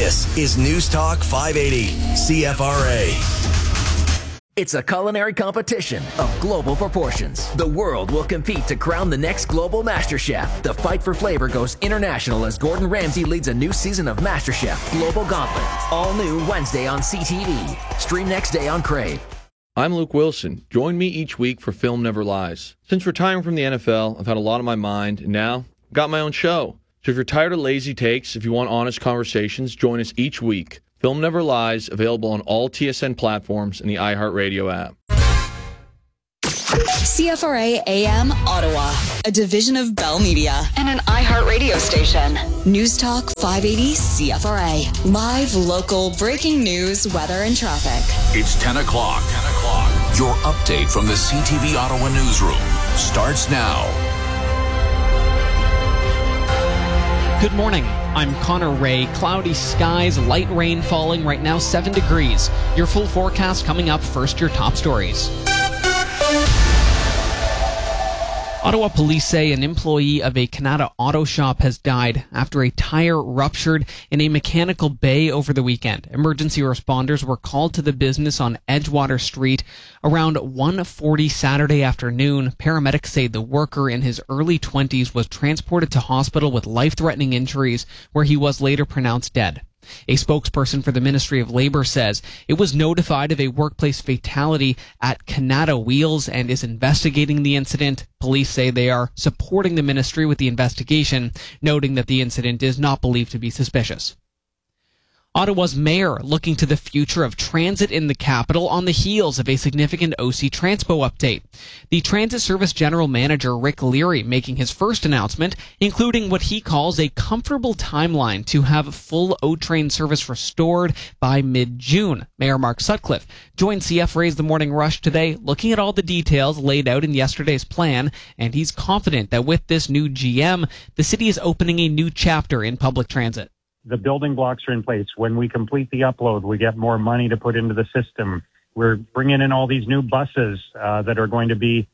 This is News Talk 580, CFRA. It's a culinary competition of global proportions. The world will compete to crown the next global MasterChef. The fight for flavor goes international as Gordon Ramsay leads a new season of MasterChef Global Gauntlet. All new Wednesday on CTV. Stream next day on Crave. I'm Luke Wilson. Join me each week for Film Never Lies. Since retiring from the NFL, I've had a lot on my mind, and now I've got my own show. So if you're tired of lazy takes, if you want honest conversations, join us each week. Film Never Lies, available on all TSN platforms and the iHeartRadio app. CFRA AM Ottawa, a division of Bell Media and an iHeartRadio station. News Talk 580 CFRA. Live, local, breaking news, weather, and traffic. It's 10 o'clock. 10 o'clock. Your update from the CTV Ottawa newsroom starts now. Good morning. I'm Connor Ray. Cloudy skies, light rain falling, right now 7 degrees. Your full forecast coming up. First, your top stories. Ottawa police say an employee of a Canada auto shop has died after a tire ruptured in a mechanical bay over the weekend. Emergency responders were called to the business on Edgewater Street around 1:40 Saturday afternoon. Paramedics say the worker in his early 20s was transported to hospital with life-threatening injuries, where he was later pronounced dead. A spokesperson for the Ministry of Labour says it was notified of a workplace fatality at Canada Wheels and is investigating the incident. Police say they are supporting the ministry with the investigation, noting that the incident is not believed to be suspicious. Ottawa's mayor looking to the future of transit in the capital on the heels of a significant OC Transpo update. The Transit Service General Manager Rick Leary making his first announcement, including what he calls a comfortable timeline to have full O-Train service restored by mid-June. Mayor Mark Sutcliffe joined CFRA's The Morning Rush today, looking at all the details laid out in yesterday's plan, and he's confident that with this new GM, the city is opening a new chapter in public transit. The building blocks are in place. When we complete the upload, we get more money to put into the system. We're bringing in all these new buses that are going to be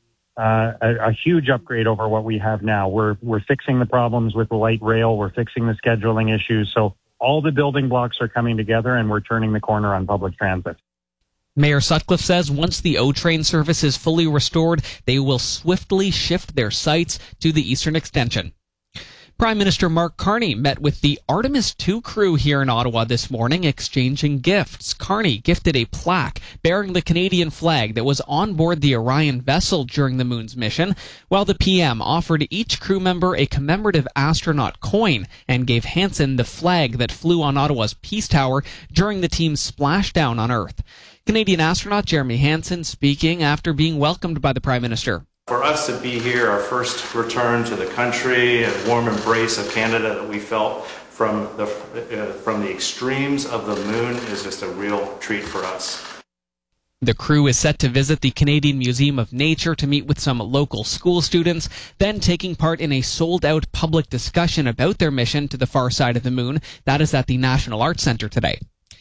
a huge upgrade over what we have now. We're fixing the problems with the light rail. We're fixing the scheduling issues. So all the building blocks are coming together, and we're turning the corner on public transit. Mayor Sutcliffe says once the O-Train service is fully restored, they will swiftly shift their sights to the Eastern Extension. Prime Minister Mark Carney met with the Artemis II crew here in Ottawa this morning, exchanging gifts. Carney gifted a plaque bearing the Canadian flag that was on board the Orion vessel during the moon's mission, while the PM offered each crew member a commemorative astronaut coin and gave Hansen the flag that flew on Ottawa's Peace Tower during the team's splashdown on Earth. Canadian astronaut Jeremy Hansen speaking after being welcomed by the Prime Minister. For us to be here, our first return to the country, a warm embrace of Canada that we felt from the extremes of the moon is just a real treat for us. The crew is set to visit the Canadian Museum of Nature to meet with some local school students, then taking part in a sold-out public discussion about their mission to the far side of the moon. That is at the National Arts Centre today.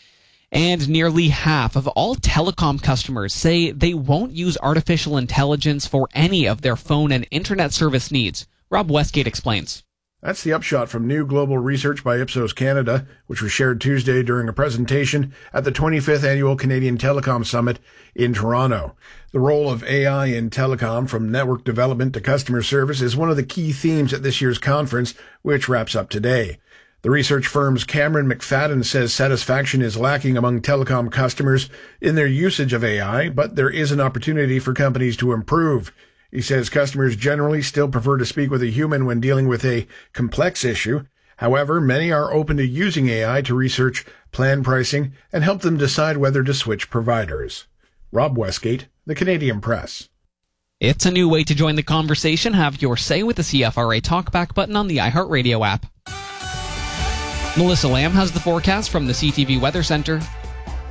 And nearly half of all telecom customers say they won't use artificial intelligence for any of their phone and internet service needs. Rob Westgate explains. That's the upshot from new global research by Ipsos Canada, which was shared Tuesday during a presentation at the 25th Annual Canadian Telecom Summit in Toronto. The role of AI in telecom, from network development to customer service, is one of the key themes at this year's conference, which wraps up today. The research firm's Cameron McFadden says satisfaction is lacking among telecom customers in their usage of AI, but there is an opportunity for companies to improve. He says customers generally still prefer to speak with a human when dealing with a complex issue. However, many are open to using AI to research plan pricing and help them decide whether to switch providers. Rob Westgate, The Canadian Press. It's a new way to join the conversation. Have your say with the CFRA Talkback button on the iHeartRadio app. Melissa Lamb has the forecast from the CTV Weather Center.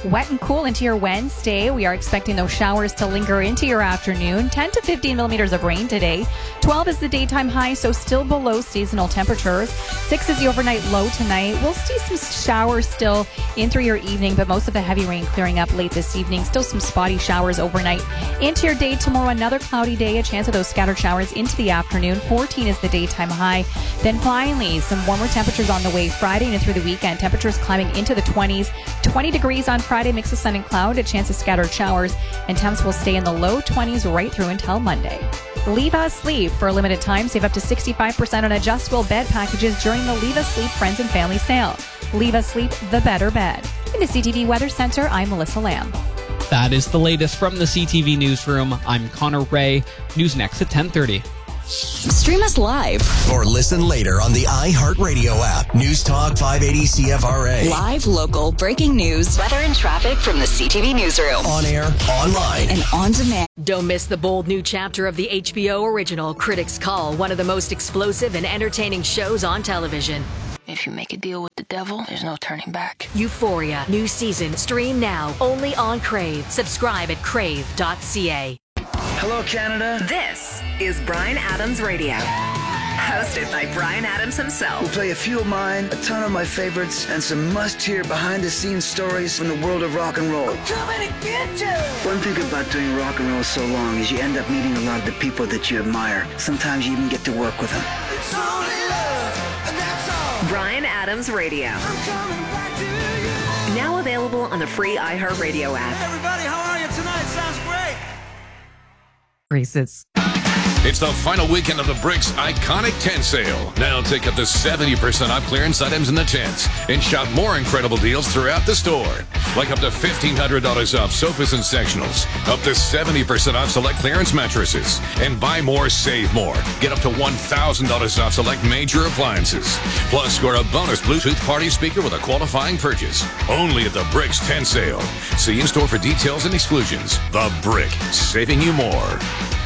Wet and cool into your Wednesday. We are expecting those showers to linger into your afternoon. 10 to 15 millimeters of rain today. 12 is the daytime high, so still below seasonal temperatures. 6 is the overnight low tonight. We'll see some showers still in through your evening, but most of the heavy rain clearing up late this evening. Still some spotty showers overnight. Into your day tomorrow, another cloudy day. A chance of those scattered showers into the afternoon. 14 is the daytime high. Then finally, some warmer temperatures on the way Friday and through the weekend. Temperatures climbing into the 20s. 20 degrees on Friday, mix of sun and cloud, a chance of scattered showers, and temps will stay in the low 20s right through until Monday. Leave Us Sleep. For a limited time, save up to 65% on adjustable bed packages during the Leave Us Sleep Friends and Family Sale. Leave Us Sleep, the better bed. In the CTV Weather Center, I'm Melissa Lamb. That is the latest from the CTV Newsroom. I'm Connor Ray. News next at 10:30. Stream us live Or listen later on the iHeartRadio app. News Talk 580 CFRA. live, local, breaking news, weather and traffic from the CTV Newsroom. On air, online. And on demand. Don't miss the bold new chapter of the HBO original Critics Call, one of the most explosive and entertaining shows on television. If you make a deal with the devil, there's no turning back. Euphoria, new season, stream now, only on Crave. Subscribe at crave.ca. Hello, Canada. This is Bryan Adams Radio, hosted by Bryan Adams himself. We'll play a few of mine, a ton of my favorites, and some must-hear behind-the-scenes stories from the world of rock and roll. I'm coming to get you! One thing about doing rock and roll so long is you end up meeting a lot of the people that you admire. Sometimes you even get to work with them. It's only love, and that's all. Bryan Adams Radio. I'm coming back to you. Now available on the free iHeartRadio app. Hey everybody, how are you tonight? Sounds great. Braces. It's the final weekend of the Bricks Iconic Tent Sale. Now take up to 70% off clearance items in the tents and shop more incredible deals throughout the store. Like up to $1,500 off sofas and sectionals, up to 70% off select clearance mattresses, and buy more, save more. Get up to $1,000 off select major appliances. Plus, score a bonus Bluetooth party speaker with a qualifying purchase. Only at the Bricks Tent Sale. See in store for details and exclusions. The Brick, saving you more.